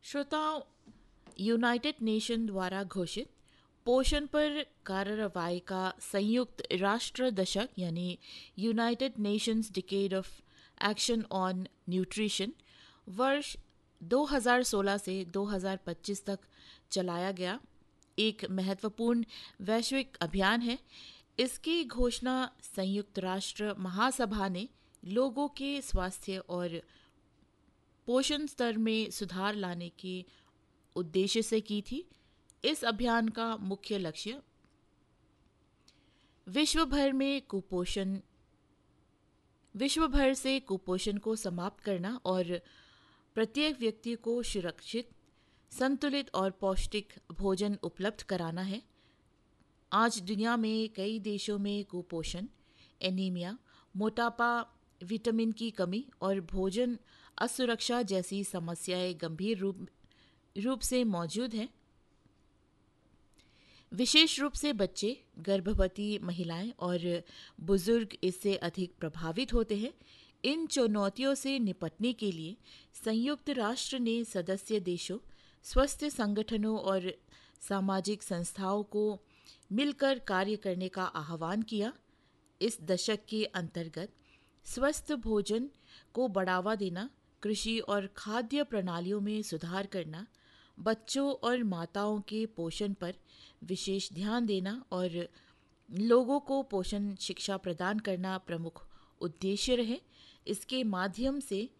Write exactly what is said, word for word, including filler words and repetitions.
श्रोताओं, United nation द्वारा घोषित पोषण पर कार्रवाई का संयुक्त राष्ट्र दशक यानी United Nations decade of action on nutrition वर्ष दो हज़ार सोलह से दो हज़ार पच्चीस तक चलाया गया एक महत्वपूर्ण वैश्विक अभियान है। इसकी घोषणा संयुक्त राष्ट्र महासभा ने लोगों के स्वास्थ्य और पोषण स्तर में सुधार लाने के उद्देश्य से की थी। इस अभियान का मुख्य लक्ष्य विश्व भर में कुपोषण विश्व भर से कुपोषण को समाप्त करना और प्रत्येक व्यक्ति को सुरक्षित, संतुलित और पौष्टिक भोजन उपलब्ध कराना है। आज दुनिया में कई देशों में कुपोषण, एनीमिया, मोटापा, विटामिन की कमी और भोजन असुरक्षा जैसी समस्याएं गंभीर रूप रूप से मौजूद हैं। विशेष रूप से बच्चे, गर्भवती महिलाएं और बुजुर्ग इससे अधिक प्रभावित होते हैं। इन चुनौतियों से निपटने के लिए संयुक्त राष्ट्र ने सदस्य देशों, स्वास्थ्य संगठनों और सामाजिक संस्थाओं को मिलकर कार्य करने का आह्वान किया। इस दशक के अंतर्गत स्वस्थ भोजन को बढ़ावा देना, कृषि और खाद्य प्रणालियों में सुधार करना, बच्चों और माताओं के पोषण पर विशेष ध्यान देना और लोगों को पोषण शिक्षा प्रदान करना प्रमुख उद्देश्य रहे। इसके माध्यम से